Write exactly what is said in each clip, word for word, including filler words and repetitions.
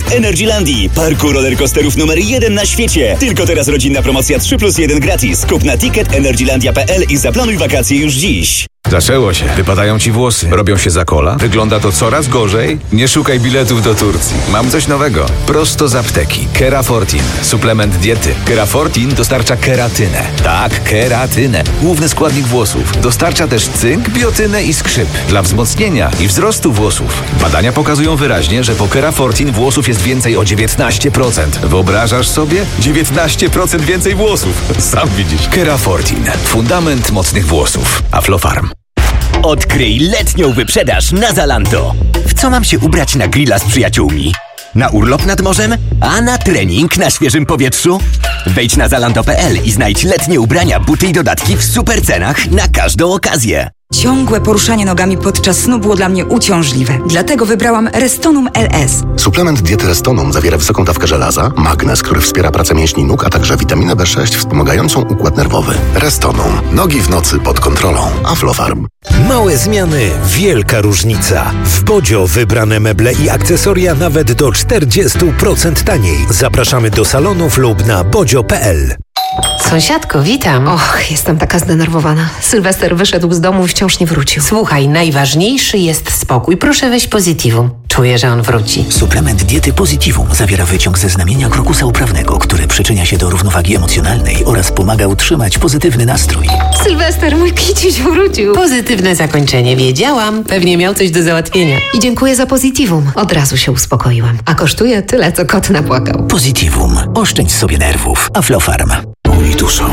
Energylandii, parku rollercoasterów numer jeden na świecie. Tylko teraz rodzinna promocja trzy plus jeden gratis. Kup na ticket energylandia kropka p l i zaplanuj wakacje już dziś. Zaczęło się. Wypadają ci włosy. Robią się za kola. Wygląda to coraz gorzej. Nie szukaj biletów do Turcji. Mam coś nowego. Prosto z apteki. Kerafortin. Suplement diety. Kerafortin dostarcza keratynę. Tak, keratynę. Główny składnik włosów. Dostarcza też cynk, biotynę i skrzyp. Dla wzmocnienia i wzrostu włosów. Badania pokazują wyraźnie, że po Kerafortin włosów jest więcej o dziewiętnaście procent. Wyobrażasz sobie? dziewiętnaście procent więcej włosów. Sam widzisz. Kerafortin. Fundament mocnych włosów. Aflofarm. Odkryj letnią wyprzedaż na Zalando. W co mam się ubrać na grilla z przyjaciółmi? Na urlop nad morzem? A na trening na świeżym powietrzu? Wejdź na zalando kropka p l i znajdź letnie ubrania, buty i dodatki w super cenach na każdą okazję. Ciągłe poruszanie nogami podczas snu było dla mnie uciążliwe. Dlatego wybrałam Restonum L S. Suplement diety Restonum zawiera wysoką dawkę żelaza, magnez, który wspiera pracę mięśni nóg, a także witaminę B sześć wspomagającą układ nerwowy. Restonum. Nogi w nocy pod kontrolą. Aflofarm. Małe zmiany, wielka różnica. W Bodzio wybrane meble i akcesoria nawet do czterdzieści procent taniej. Zapraszamy do salonów lub na bodzio kropka p l. Sąsiadko, witam. Och, jestem taka zdenerwowana. Sylwester wyszedł z domu i wciąż nie wrócił. Słuchaj, najważniejszy jest spokój. Proszę weź Positivum. Czuję, że on wróci. Suplement diety Positivum zawiera wyciąg ze znamienia krokusa uprawnego, który przyczynia się do równowagi emocjonalnej oraz pomaga utrzymać pozytywny nastrój. Sylwester, mój kiciuś wrócił. Pozytywne zakończenie. Wiedziałam. Pewnie miał coś do załatwienia. I dziękuję za Positivum. Od razu się uspokoiłam. A kosztuje tyle, co kot napłakał. Positivum. Oszczędź sobie nerwów. Aflofarm. Oni tu są.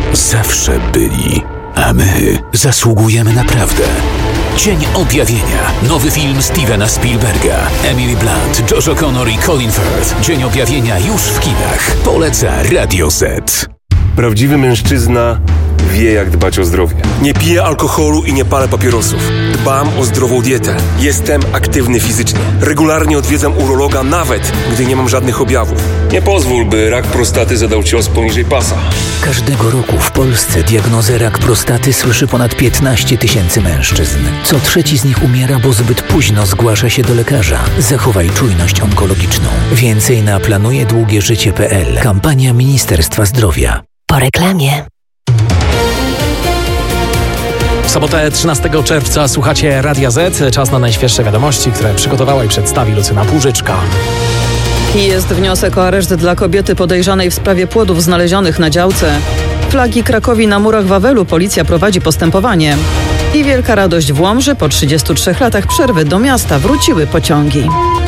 Zawsze byli. A my zasługujemy na prawdę. Dzień Objawienia. Nowy film Stevena Spielberga. Emily Blunt, Josh O'Connor i Colin Firth. Dzień Objawienia już w kinach. Poleca Radio Z. Prawdziwy mężczyzna wie, jak dbać o zdrowie. Nie piję alkoholu i nie palę papierosów. Dbam o zdrową dietę. Jestem aktywny fizycznie. Regularnie odwiedzam urologa, nawet gdy nie mam żadnych objawów. Nie pozwól, by rak prostaty zadał cios poniżej pasa. Każdego roku w Polsce diagnozę rak prostaty słyszy ponad piętnaście tysięcy mężczyzn. Co trzeci z nich umiera, bo zbyt późno zgłasza się do lekarza. Zachowaj czujność onkologiczną. Więcej na planuje długie życie kropka p l. Kampania Ministerstwa Zdrowia. Po reklamie. W sobotę trzynastego czerwca słuchacie Radia Z. Czas na najświeższe wiadomości, które przygotowała i przedstawi Lucyna Płużyczka. Jest wniosek o areszt dla kobiety podejrzanej w sprawie płodów znalezionych na działce. Flagi Krakowi na murach Wawelu. Policja prowadzi postępowanie. I wielka radość w Łomży. Po trzydziestu trzech latach przerwy do miasta wróciły pociągi.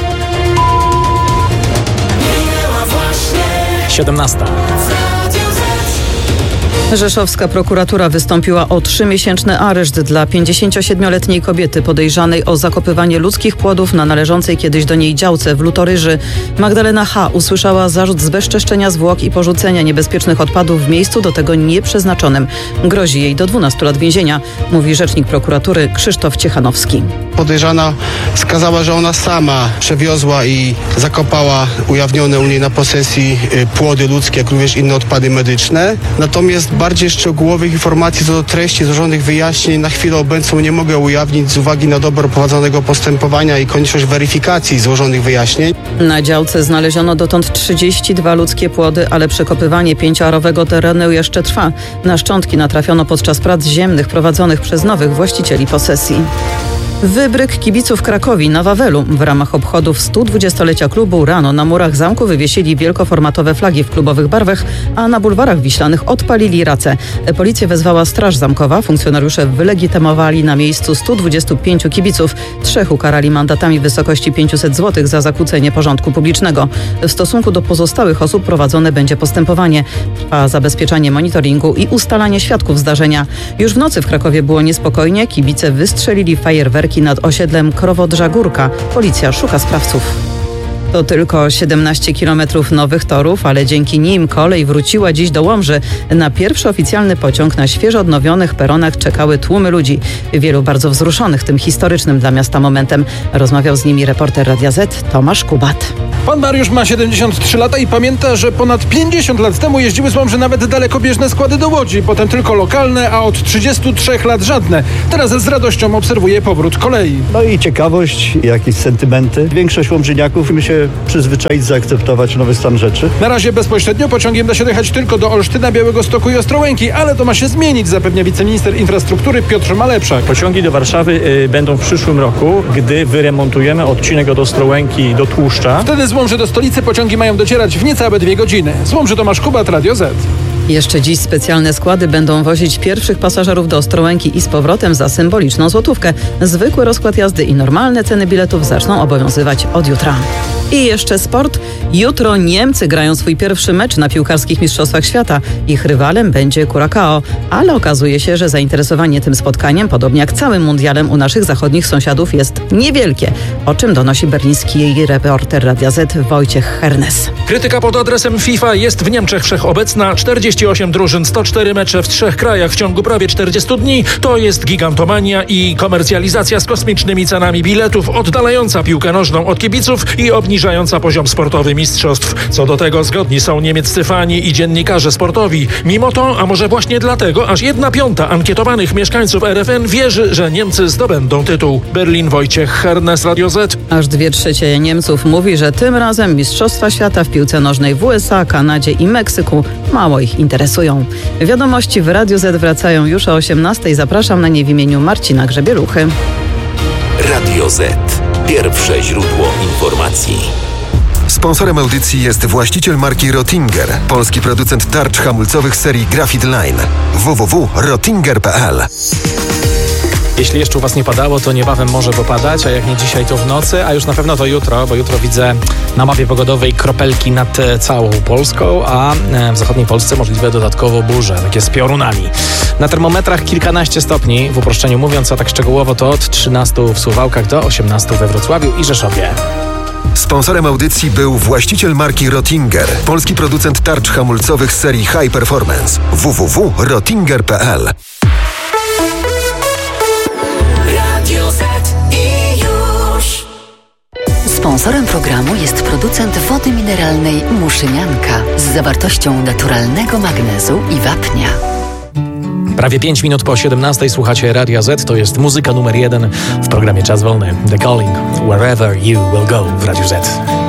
siedemnasta. Rzeszowska prokuratura wystąpiła o trzymiesięczny areszt dla pięćdziesięciosiedmioletniej kobiety podejrzanej o zakopywanie ludzkich płodów na należącej kiedyś do niej działce w Lutoryży. Magdalena H. usłyszała zarzut zbezczeszczenia zwłok i porzucenia niebezpiecznych odpadów w miejscu do tego nieprzeznaczonym. Grozi jej do dwunastu lat więzienia, mówi rzecznik prokuratury Krzysztof Ciechanowski. Podejrzana wskazała, że ona sama przewiozła i zakopała ujawnione u niej na posesji płody ludzkie, jak również inne odpady medyczne. Natomiast bardziej szczegółowych informacji co do treści złożonych wyjaśnień na chwilę obecną nie mogę ujawnić z uwagi na dobro prowadzonego postępowania i konieczność weryfikacji złożonych wyjaśnień. Na działce znaleziono dotąd trzydzieści dwa ludzkie płody, ale przekopywanie pięcioarowego terenu jeszcze trwa. Na szczątki natrafiono podczas prac ziemnych prowadzonych przez nowych właścicieli posesji. Wybryk kibiców Krakowi na Wawelu. W ramach obchodów stu dwudziestolecia klubu rano na murach zamku wywiesili wielkoformatowe flagi w klubowych barwach, a na bulwarach wiślanych odpalili race. Policję wezwała Straż Zamkowa. Funkcjonariusze wylegitymowali na miejscu stu dwudziestu pięciu kibiców. Trzech ukarali mandatami w wysokości pięciuset złotych za zakłócenie porządku publicznego. W stosunku do pozostałych osób prowadzone będzie postępowanie. Trwa zabezpieczanie monitoringu i ustalanie świadków zdarzenia. Już w nocy w Krakowie było niespokojnie. Kibice wystrzelili fajerwerki nad osiedlem Krowodrza Górka. Policja szuka sprawców. To tylko siedemnaście kilometrów nowych torów, ale dzięki nim kolej wróciła dziś do Łomży. Na pierwszy oficjalny pociąg na świeżo odnowionych peronach czekały tłumy ludzi. Wielu bardzo wzruszonych tym historycznym dla miasta momentem. Rozmawiał z nimi reporter Radia Z Tomasz Kubat. Pan Mariusz ma siedemdziesiąt trzy lata i pamięta, że ponad pięćdziesiąt lat temu jeździły z Łomży nawet dalekobieżne składy do Łodzi, potem tylko lokalne, a od trzydziestu trzech lat żadne. Teraz z radością obserwuje powrót kolei. No i ciekawość, jakieś sentymenty. Większość łomżyniaków, my się się przyzwyczaić, zaakceptować nowy stan rzeczy. Na razie bezpośrednio pociągiem da się dojechać tylko do Olsztyna, Białegostoku i Ostrołęki, ale to ma się zmienić, zapewnia wiceminister infrastruktury Piotr Malepszak. Pociągi do Warszawy y, będą w przyszłym roku, gdy wyremontujemy odcinek od Ostrołęki do Tłuszcza. Wtedy z Łomży do stolicy pociągi mają docierać w niecałe dwie godziny. Z Łomży Tomasz Kubat, Radio Z. Jeszcze dziś specjalne składy będą wozić pierwszych pasażerów do Ostrołęki i z powrotem za symboliczną złotówkę. Zwykły rozkład jazdy i normalne ceny biletów zaczną obowiązywać od jutra. I jeszcze sport. Jutro Niemcy grają swój pierwszy mecz na piłkarskich mistrzostwach świata. Ich rywalem będzie Curacao, ale okazuje się, że zainteresowanie tym spotkaniem, podobnie jak całym mundialem u naszych zachodnich sąsiadów, jest niewielkie, o czym donosi berliński reporter Radia Z Wojciech Hernes. Krytyka pod adresem FIFA jest w Niemczech wszechobecna. czterdzieści osiem drużyn, sto cztery mecze w trzech krajach w ciągu prawie czterdziestu dni. To jest gigantomania i komercjalizacja z kosmicznymi cenami biletów, oddalająca piłkę nożną od kibiców i obniżająca poziom sportowy mistrzostw. Co do tego zgodni są niemieccy fani i dziennikarze sportowi. Mimo to, a może właśnie dlatego, aż jedna piąta ankietowanych mieszkańców R F N wierzy, że Niemcy zdobędą tytuł. Berlin, Wojciech Hernes, Radio Z. Aż dwie trzecie Niemców mówi, że tym razem Mistrzostwa Świata w piłce nożnej w U S A, Kanadzie i Meksyku mało ich interesują. Wiadomości w Radiu Z wracają już o osiemnastej. Zapraszam na nie w imieniu Marcina Grzebieluchy. Radio Z. Pierwsze źródło informacji. Sponsorem audycji jest właściciel marki Rottinger, polski producent tarcz hamulcowych serii Graphite Line. w w w kropka rottinger kropka p l. Jeśli jeszcze u Was nie padało, to niebawem może popadać, a jak nie dzisiaj, to w nocy, a już na pewno to jutro, bo jutro widzę na mapie pogodowej kropelki nad całą Polską, a w zachodniej Polsce możliwe dodatkowo burze, takie z piorunami. Na termometrach kilkanaście stopni, w uproszczeniu mówiąc, a tak szczegółowo to od trzynastu w Suwałkach do osiemnastu we Wrocławiu i Rzeszowie. Sponsorem audycji był właściciel marki Rottinger, polski producent tarcz hamulcowych serii High Performance. w w w kropka rottinger kropka p l. Sponsorem programu jest producent wody mineralnej Muszynianka z zawartością naturalnego magnezu i wapnia. Prawie pięć minut po siedemnastej słuchacie Radia Z. To jest muzyka numer jeden w programie Czas Wolny. The Calling, Wherever You Will Go w Radiu Z.